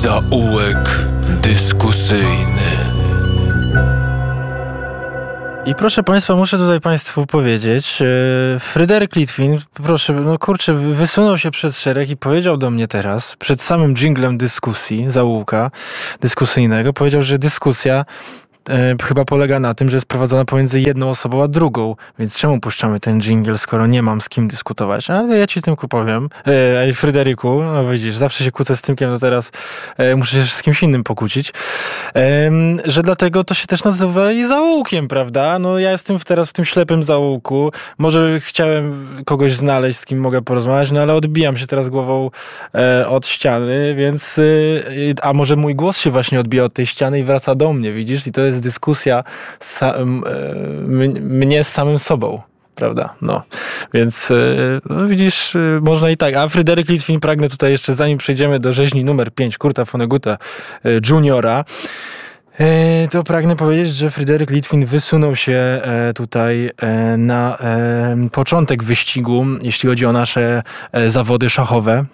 Zaułek dyskusyjny. I proszę Państwa, muszę tutaj Państwu powiedzieć, Fryderyk Litwin, proszę, wysunął się przed szereg i powiedział do mnie teraz, przed samym dżinglem dyskusji, zaułka dyskusyjnego, powiedział, że dyskusja chyba polega na tym, że jest prowadzona pomiędzy jedną osobą a drugą, więc czemu puszczamy ten dżingiel, skoro nie mam z kim dyskutować? Ale ja ci Tymku powiem, ej Fryderyku, no widzisz, zawsze się kłócę z Tymkiem, no teraz muszę się z kimś innym pokłócić, że dlatego to się też nazywa i zaułkiem, prawda? No ja jestem teraz w tym ślepym zaułku, może chciałem kogoś znaleźć, z kim mogę porozmawiać, no ale odbijam się teraz głową od ściany, więc a może mój głos się właśnie odbija od tej ściany i wraca do mnie, widzisz? I to jest dyskusja mnie z samym sobą, prawda? No, więc no widzisz, można i tak. A Fryderyk Litwin, pragnę tutaj jeszcze, zanim przejdziemy do rzeźni numer 5 Kurta Vonneguta Juniora, to pragnę powiedzieć, że Fryderyk Litwin wysunął się tutaj na początek wyścigu, jeśli chodzi o nasze zawody szachowe,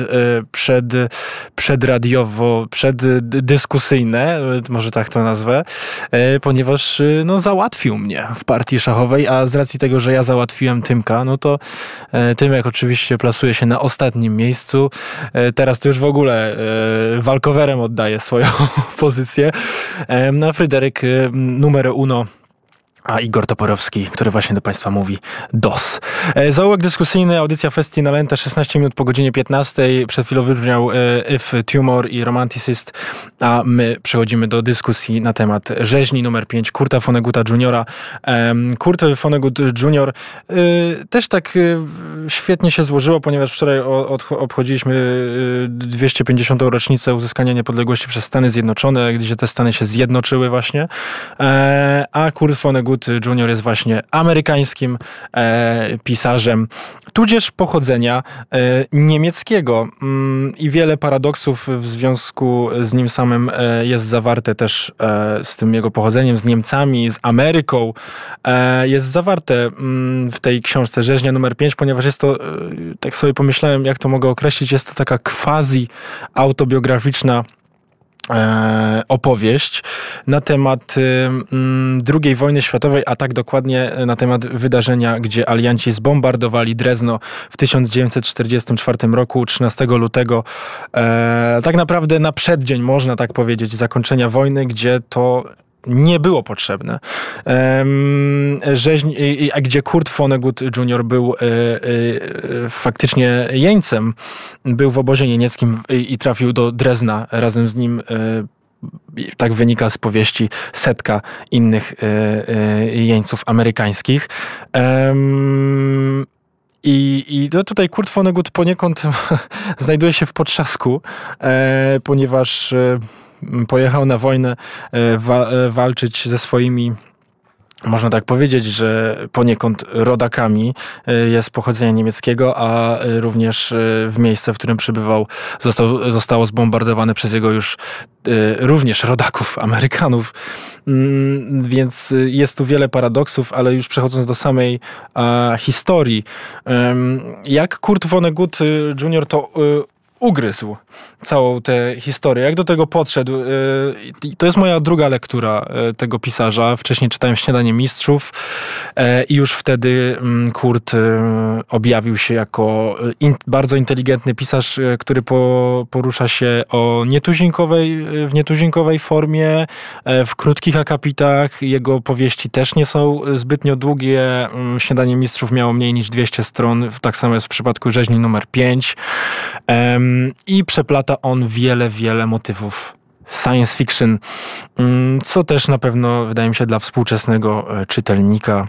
przeddyskusyjne, może tak to nazwę, ponieważ no, załatwił mnie w partii szachowej, a z racji tego, że ja załatwiłem Tymka, no to Tymek oczywiście plasuje się na ostatnim miejscu. Teraz to już w ogóle walkowerem oddaje swoją pozycję. No, Fryderyk numero uno, a Igor Toporowski, który właśnie do Państwa mówi DOS. Zaułek dyskusyjny, audycja Festina Lenta, 16 minut po godzinie 15. Przed chwilą wybrzmiał If Tumor i Romanticist, a my przechodzimy do dyskusji na temat rzeźni numer 5 Kurta Vonneguta Juniora. Kurt Vonnegut Junior też tak świetnie się złożyło, ponieważ wczoraj obchodziliśmy 250. rocznicę uzyskania niepodległości przez Stany Zjednoczone, gdzie te Stany się zjednoczyły właśnie, a Kurt Vonnegut Junior jest właśnie amerykańskim pisarzem, tudzież pochodzenia niemieckiego i wiele paradoksów w związku z nim samym jest zawarte też z tym jego pochodzeniem, z Niemcami, z Ameryką. Jest zawarte w tej książce Rzeźnia numer 5, ponieważ jest to, tak sobie pomyślałem, jak to mogę określić, jest to taka quasi autobiograficzna opowieść na temat II wojny światowej, a tak dokładnie na temat wydarzenia, gdzie alianci zbombardowali Drezno w 1944 roku, 13 lutego. Tak naprawdę na przeddzień, można tak powiedzieć, zakończenia wojny, gdzie to nie było potrzebne. A gdzie Kurt Vonnegut Jr. był faktycznie jeńcem, był w obozie niemieckim i trafił do Drezna razem z nim, tak wynika z powieści, setka innych jeńców amerykańskich. I tutaj Kurt Vonnegut poniekąd znajduje się w potrzasku, ponieważ pojechał na wojnę walczyć ze swoimi, można tak powiedzieć, że poniekąd rodakami, jest pochodzenia niemieckiego, a również w miejsce, w którym przybywał, zostało zbombardowane przez jego już również rodaków, Amerykanów. Więc jest tu wiele paradoksów, ale już przechodząc do samej historii, jak Kurt Vonnegut Jr. to ugryzł całą tę historię. Jak do tego podszedł? To jest moja druga lektura tego pisarza. Wcześniej czytałem Śniadanie mistrzów i już wtedy Kurt objawił się jako bardzo inteligentny pisarz, który porusza się w nietuzinkowej formie, w krótkich akapitach. Jego powieści też nie są zbytnio długie. Śniadanie mistrzów miało mniej niż 200 stron. Tak samo jest w przypadku Rzeźni numer 5. I przeplata on wiele motywów science fiction, co też na pewno, wydaje mi się, dla współczesnego czytelnika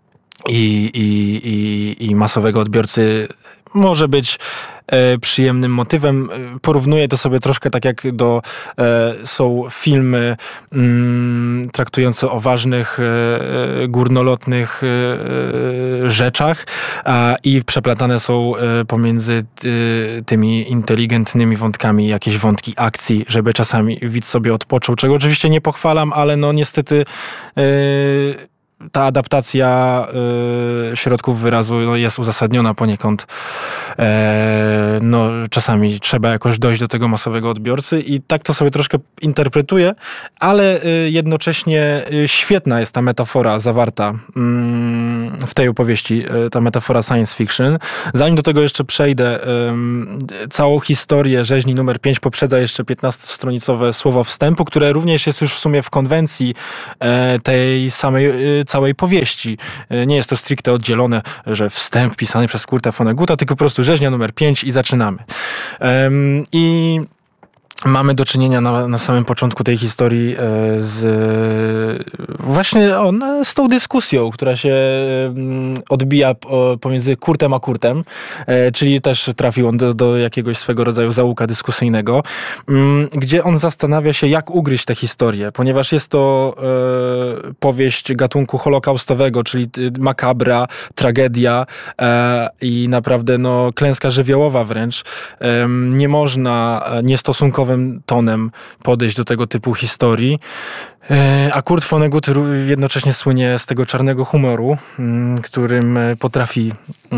i masowego odbiorcy może być przyjemnym motywem. Porównuję to sobie troszkę tak, jak są filmy traktujące o ważnych, górnolotnych rzeczach i przeplatane są pomiędzy tymi inteligentnymi wątkami jakieś wątki akcji, żeby czasami widz sobie odpoczął, czego oczywiście nie pochwalam, ale no niestety ta adaptacja środków wyrazu no, jest uzasadniona poniekąd. No, czasami trzeba jakoś dojść do tego masowego odbiorcy i tak to sobie troszkę interpretuję, ale jednocześnie świetna jest ta metafora zawarta w tej opowieści, ta metafora science fiction. Zanim do tego jeszcze przejdę, całą historię rzeźni numer 5 poprzedza jeszcze 15-stronicowe słowo wstępu, które również jest już w sumie w konwencji tej samej całej powieści. Nie jest to stricte oddzielone, że wstęp pisany przez Kurta Vonneguta, tylko po prostu rzeźnia numer 5 i zaczynamy. I mamy do czynienia na samym początku tej historii z tą dyskusją, która się odbija pomiędzy Kurtem a Kurtem, czyli też trafił on do jakiegoś swego rodzaju zaułka dyskusyjnego, gdzie on zastanawia się, jak ugryźć tę historię, ponieważ jest to powieść gatunku holokaustowego, czyli makabra, tragedia i naprawdę no, klęska żywiołowa wręcz. Nie można niestosunkowo tonem podejść do tego typu historii. A Kurt Vonnegut jednocześnie słynie z tego czarnego humoru, którym potrafi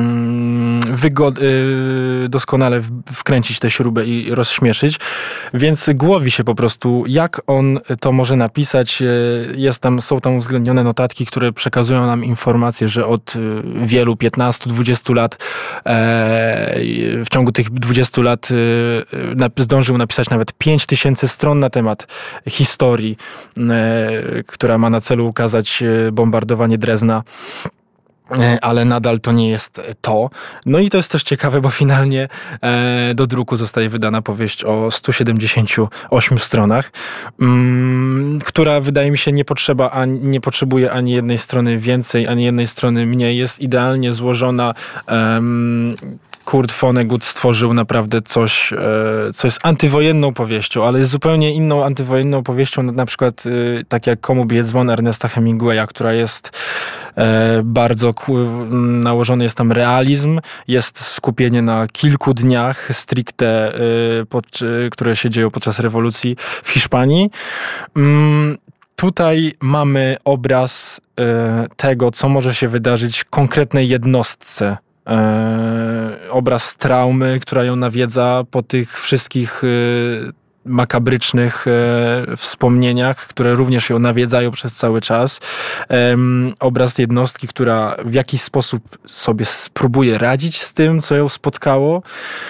doskonale wkręcić tę śrubę i rozśmieszyć, więc głowi się po prostu, jak on to może napisać. Są tam uwzględnione notatki, które przekazują nam informacje, że od wielu, 15-20 lat, w ciągu tych 20 lat zdążył napisać nawet 5000 stron na temat historii, która ma na celu ukazać bombardowanie Drezna, ale nadal to nie jest to. No i to jest też ciekawe, bo finalnie do druku zostaje wydana powieść o 178 stronach, która wydaje mi się nie potrzebuje ani jednej strony więcej, ani jednej strony mniej. Jest idealnie złożona. Kurt Vonnegut stworzył naprawdę coś, co jest antywojenną powieścią, ale jest zupełnie inną antywojenną powieścią, na przykład tak jak Komu bije dzwon Ernesta Hemingwaya, która jest bardzo nałożony jest tam realizm, jest skupienie na kilku dniach stricte, które się dzieją podczas rewolucji w Hiszpanii. Tutaj mamy obraz tego, co może się wydarzyć konkretnej jednostce. Obraz traumy, która ją nawiedza po tych wszystkich makabrycznych wspomnieniach, które również ją nawiedzają przez cały czas. Obraz jednostki, która w jakiś sposób sobie spróbuje radzić z tym, co ją spotkało.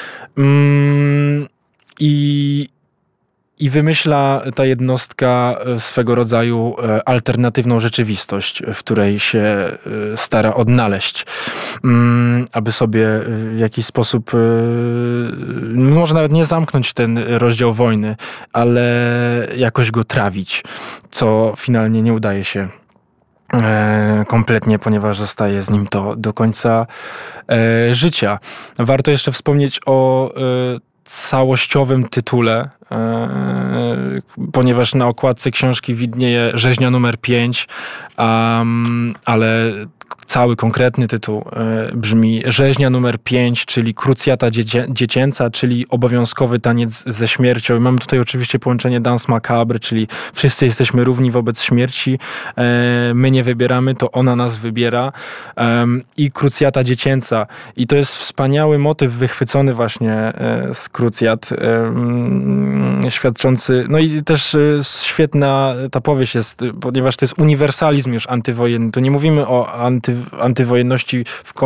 I wymyśla ta jednostka swego rodzaju alternatywną rzeczywistość, w której się stara odnaleźć, aby sobie w jakiś sposób, może nawet nie zamknąć ten rozdział wojny, ale jakoś go trawić, co finalnie nie udaje się kompletnie, ponieważ zostaje z nim to do końca życia. Warto jeszcze wspomnieć o całościowym tytule, ponieważ na okładce książki widnieje rzeźnia numer 5, ale cały konkretny tytuł brzmi Rzeźnia numer 5, czyli krucjata dziecięca, czyli obowiązkowy taniec ze śmiercią. I mamy tutaj oczywiście połączenie Danse Macabre, czyli wszyscy jesteśmy równi wobec śmierci, my nie wybieramy, to ona nas wybiera, i krucjata dziecięca. I to jest wspaniały motyw wychwycony właśnie z krucjat, świadczący, no i też świetna ta powieść jest, ponieważ to jest uniwersalizm już antywojenny. To nie mówimy o antywojenności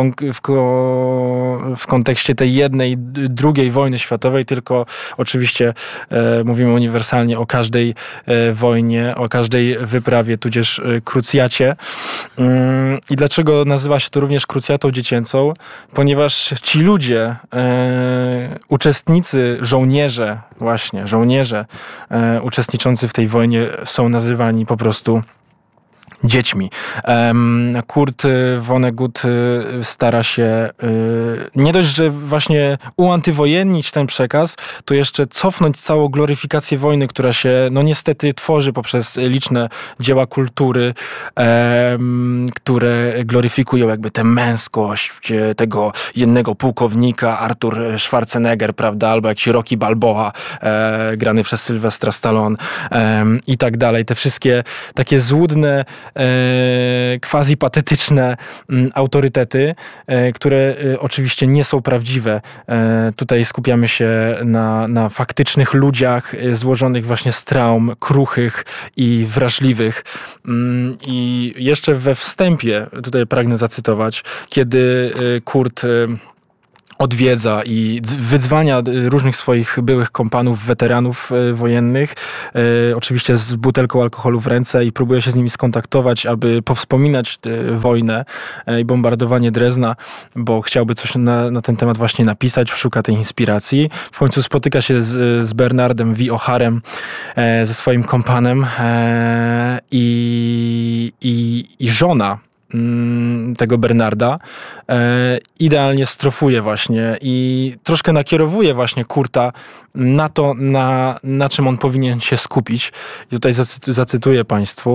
w kontekście tej jednej, drugiej wojny światowej, tylko oczywiście mówimy uniwersalnie o każdej wojnie, o każdej wyprawie, tudzież krucjacie. I dlaczego nazywa się to również krucjatą dziecięcą? Ponieważ ci ludzie, uczestnicy, żołnierze uczestniczący w tej wojnie są nazywani po prostu dziećmi. Kurt Vonnegut stara się nie dość, że właśnie uantywojennić ten przekaz, to jeszcze cofnąć całą gloryfikację wojny, która się no niestety tworzy poprzez liczne dzieła kultury, które gloryfikują jakby tę męskość tego jednego pułkownika, Arthur Schwarzenegger, prawda, albo jakiś Rocky Balboa, grany przez Sylwestra Stallone, i tak dalej. Te wszystkie takie złudne quasi-patetyczne autorytety, które oczywiście nie są prawdziwe. Tutaj skupiamy się na faktycznych ludziach złożonych właśnie z traum, kruchych i wrażliwych. I jeszcze we wstępie, tutaj pragnę zacytować, kiedy Kurt odwiedza i wydzwania różnych swoich byłych kompanów, weteranów wojennych, oczywiście z butelką alkoholu w ręce i próbuje się z nimi skontaktować, aby powspominać wojnę i bombardowanie Drezna, bo chciałby coś na ten temat właśnie napisać, szuka tej inspiracji. W końcu spotyka się z Bernardem V. O'Harem, ze swoim kompanem i żona tego Bernarda idealnie strofuje właśnie i troszkę nakierowuje właśnie Kurta na to, na czym on powinien się skupić. I tutaj zacytuję Państwu.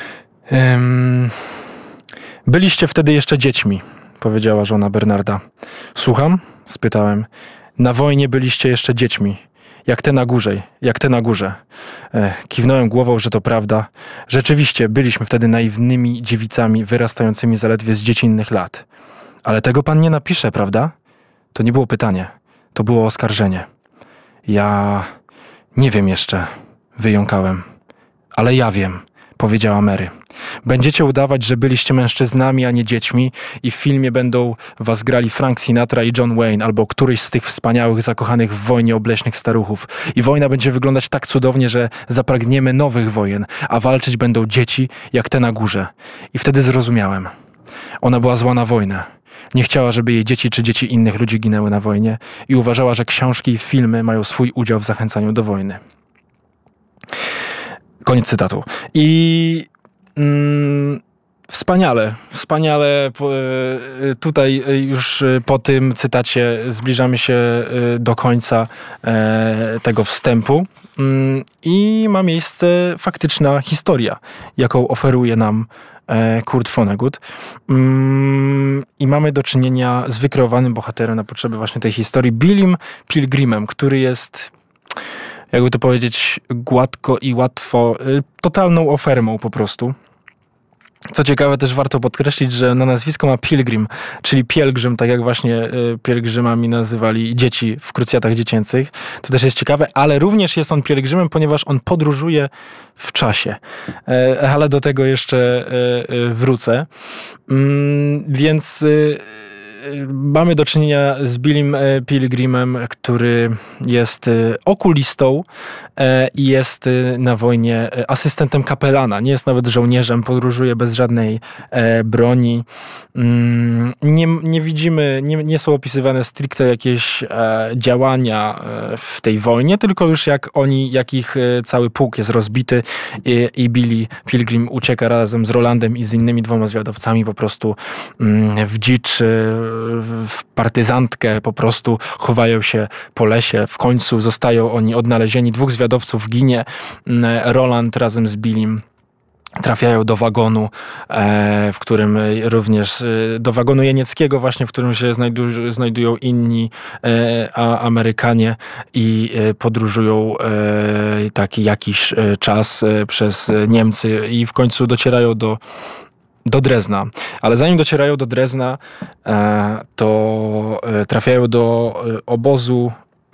Byliście wtedy jeszcze dziećmi, powiedziała żona Bernarda. Słucham? Spytałem. Na wojnie byliście jeszcze dziećmi. Jak te na górze. Kiwnąłem głową, że to prawda. Rzeczywiście, byliśmy wtedy naiwnymi dziewicami wyrastającymi zaledwie z dziecinnych lat. Ale tego pan nie napisze, prawda? To nie było pytanie. To było oskarżenie. Ja nie wiem jeszcze, wyjąkałem. Ale ja wiem, powiedziała Mary. Będziecie udawać, że byliście mężczyznami, a nie dziećmi i w filmie będą was grali Frank Sinatra i John Wayne albo któryś z tych wspaniałych, zakochanych w wojnie obleśnych staruchów. I wojna będzie wyglądać tak cudownie, że zapragniemy nowych wojen, a walczyć będą dzieci jak te na górze. I wtedy zrozumiałem. Ona była zła na wojnę. Nie chciała, żeby jej dzieci czy dzieci innych ludzi ginęły na wojnie i uważała, że książki i filmy mają swój udział w zachęcaniu do wojny. Koniec cytatu. I wspaniale. Tutaj już po tym cytacie zbliżamy się do końca tego wstępu i ma miejsce faktyczna historia, jaką oferuje nam Kurt Vonnegut. I mamy do czynienia z wykreowanym bohaterem na potrzeby właśnie tej historii, Billym Pilgrimem, który jest, jakby to powiedzieć gładko i łatwo, totalną ofermą po prostu. Co ciekawe, też warto podkreślić, że na nazwisko ma Pilgrim, czyli pielgrzym, tak jak właśnie pielgrzymami nazywali dzieci w krucjatach dziecięcych. To też jest ciekawe, ale również jest on pielgrzymem, ponieważ on podróżuje w czasie. Ale do tego jeszcze wrócę. Więc mamy do czynienia z Billym Pilgrimem, który jest okulistą i jest na wojnie asystentem kapelana. Nie jest nawet żołnierzem, podróżuje bez żadnej broni. Nie widzimy, nie są opisywane stricte jakieś działania w tej wojnie, tylko już jak ich cały pułk jest rozbity i Billy Pilgrim ucieka razem z Rolandem i z innymi 2 zwiadowcami po prostu w dzicz, w partyzantkę, po prostu chowają się po lesie. W końcu zostają oni odnalezieni. 2 zwiadowców ginie. Roland razem z Billym trafiają do wagonu, w którym również, do wagonu jenieckiego właśnie, w którym się znajdują inni Amerykanie i podróżują taki jakiś czas przez Niemcy i w końcu docierają do Drezna. Ale zanim docierają do Drezna, to trafiają do obozu,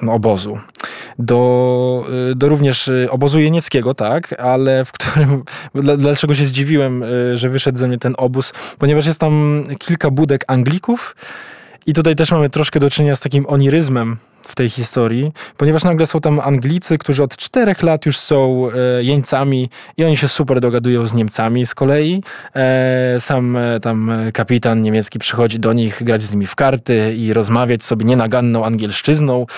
do również obozu jenieckiego, tak, ale w którym, dlaczego się zdziwiłem, że wyszedł ze mnie ten obóz, ponieważ jest tam kilka budek Anglików i tutaj też mamy troszkę do czynienia z takim oniryzmem w tej historii, ponieważ nagle są tam Anglicy, którzy od 4 lat już są jeńcami i oni się super dogadują z Niemcami. Z kolei sam tam kapitan niemiecki przychodzi do nich grać z nimi w karty i rozmawiać sobie nienaganną angielszczyzną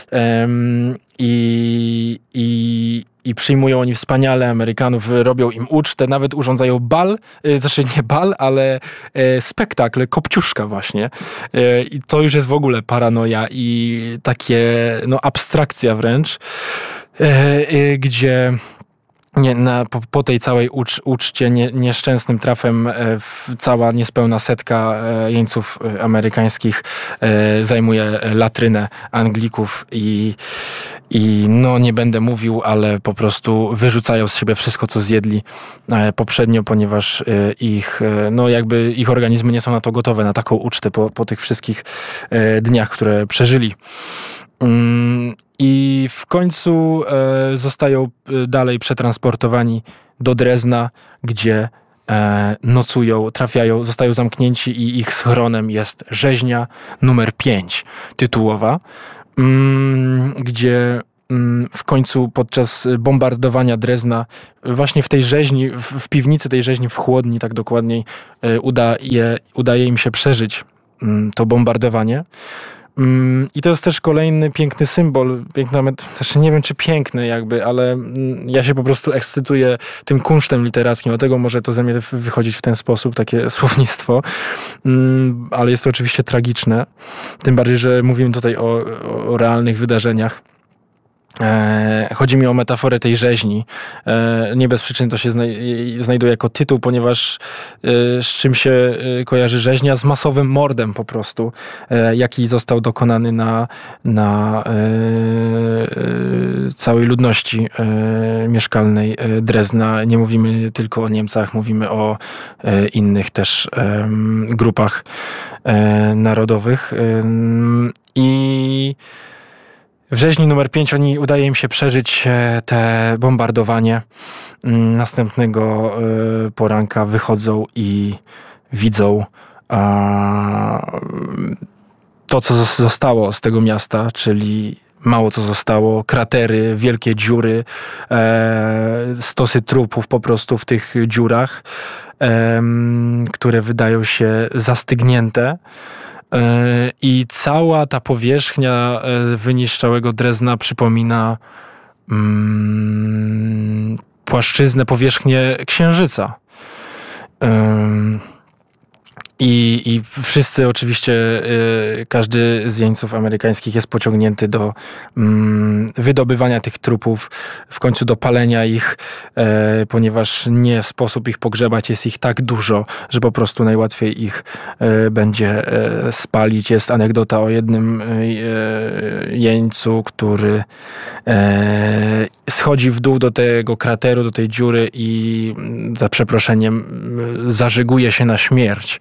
i przyjmują oni wspaniale Amerykanów, robią im ucztę, nawet urządzają bal, znaczy nie bal, ale spektakl, kopciuszka właśnie. I to już jest w ogóle paranoja i takie abstrakcja wręcz, gdzie po tej całej uczcie nieszczęsnym trafem cała niespełna 100 jeńców amerykańskich zajmuje latrynę Anglików i no nie będę mówił, ale po prostu wyrzucają z siebie wszystko, co zjedli poprzednio, ponieważ ich organizmy nie są na to gotowe, na taką ucztę po tych wszystkich dniach, które przeżyli. I w końcu zostają dalej przetransportowani do Drezna, gdzie nocują, zostają zamknięci i ich schronem jest rzeźnia numer 5 tytułowa, gdzie w końcu podczas bombardowania Drezna, właśnie w tej rzeźni, w piwnicy tej rzeźni, w chłodni tak dokładniej, udaje im się przeżyć to bombardowanie. I to jest też kolejny piękny symbol, też nie wiem czy piękny jakby, ale ja się po prostu ekscytuję tym kunsztem literackim, dlatego może to ze mnie wychodzić w ten sposób, takie słownictwo, ale jest to oczywiście tragiczne, tym bardziej, że mówimy tutaj o realnych wydarzeniach. Chodzi mi o metaforę tej rzeźni. Nie bez przyczyny to się znajduje jako tytuł, ponieważ z czym się kojarzy rzeźnia? Z masowym mordem po prostu, jaki został dokonany na całej ludności mieszkalnej Drezna. Nie mówimy tylko o Niemcach, mówimy o innych też grupach narodowych. I w rzeźni numer 5 udaje im się przeżyć te bombardowanie. Następnego poranka wychodzą i widzą to, co zostało z tego miasta, czyli mało co zostało, kratery, wielkie dziury, stosy trupów po prostu w tych dziurach, które wydają się zastygnięte. I cała ta powierzchnia wyniszczałego Drezna przypomina powierzchnię Księżyca. I wszyscy oczywiście, każdy z jeńców amerykańskich jest pociągnięty do wydobywania tych trupów, w końcu do palenia ich, ponieważ nie sposób ich pogrzebać, jest ich tak dużo, że po prostu najłatwiej ich będzie spalić. Jest anegdota o jednym jeńcu, który schodzi w dół do tego krateru, do tej dziury i za przeproszeniem zażyguje się na śmierć.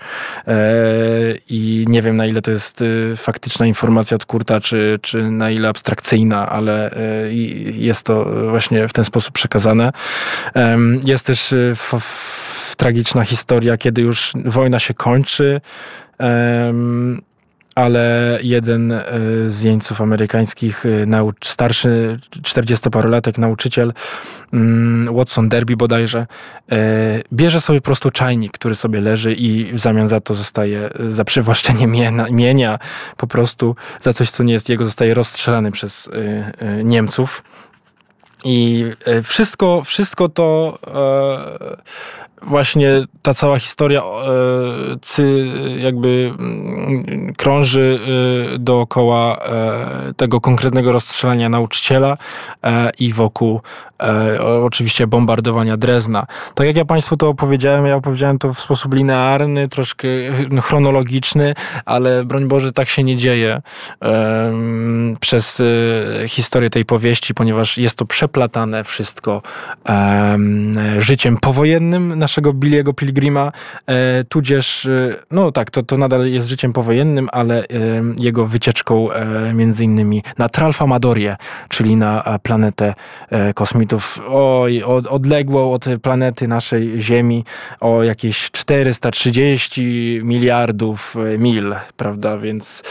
I nie wiem, na ile to jest faktyczna informacja od Kurta, czy na ile abstrakcyjna, ale jest to właśnie w ten sposób przekazane. Jest też tragiczna historia, kiedy już wojna się kończy, ale jeden z jeńców amerykańskich, starszy 40-parolatek nauczyciel, Watson Derby bodajże, bierze sobie po prostu czajnik, który sobie leży i w zamian za to zostaje, za przywłaszczenie mienia, po prostu za coś, co nie jest jego, zostaje rozstrzelany przez Niemców. I wszystko to właśnie ta cała historia jakby krąży dookoła tego konkretnego rozstrzelania nauczyciela i wokół oczywiście bombardowania Drezna. Tak jak ja Państwu to opowiedziałem, ja opowiedziałem to w sposób linearny, troszkę chronologiczny, ale broń Boże tak się nie dzieje przez historię tej powieści, ponieważ jest to przeplatane wszystko życiem powojennym naszego Billy'ego Pilgrima, tudzież, no tak, to nadal jest życiem powojennym, ale jego wycieczką między innymi na Tralfamadorię, czyli na planetę kosmitów, odległą od planety naszej Ziemi o jakieś 430 miliardów mil, prawda, więc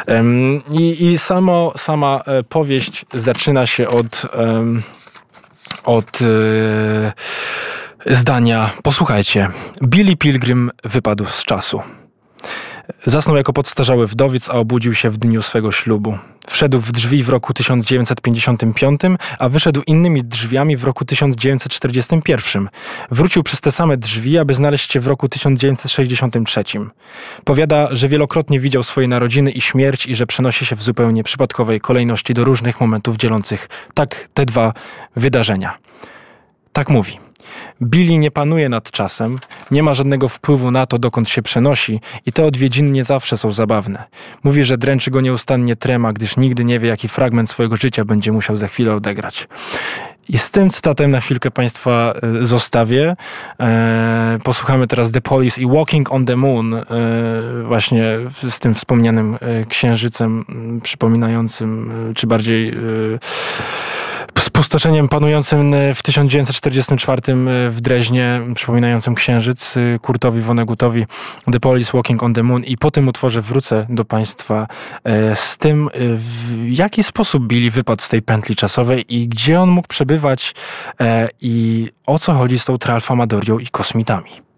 sama powieść zaczyna się od zdania: posłuchajcie, Billy Pilgrim wypadł z czasu. Zasnął jako podstarzały wdowiec, a obudził się w dniu swego ślubu. Wszedł w drzwi w roku 1955, a wyszedł innymi drzwiami w roku 1941. Wrócił przez te same drzwi, aby znaleźć się w roku 1963. Powiada, że wielokrotnie widział swoje narodziny i śmierć i że przenosi się w zupełnie przypadkowej kolejności do różnych momentów dzielących te dwa wydarzenia. Tak mówi. Billy nie panuje nad czasem, nie ma żadnego wpływu na to, dokąd się przenosi i te odwiedziny nie zawsze są zabawne. Mówi, że dręczy go nieustannie trema, gdyż nigdy nie wie, jaki fragment swojego życia będzie musiał za chwilę odegrać. I z tym cytatem na chwilkę Państwa zostawię. Posłuchamy teraz The Police i Walking on the Moon, właśnie z tym wspomnianym księżycem przypominającym, czy bardziej spustoszeniem panującym w 1944 w Dreźnie, przypominającym księżyc, Kurtowi Vonnegutowi, The Police, Walking on the Moon. I po tym utworze wrócę do Państwa z tym, w jaki sposób Billy wypadł z tej pętli czasowej i gdzie on mógł przebywać i o co chodzi z tą Tralfamadorią i kosmitami.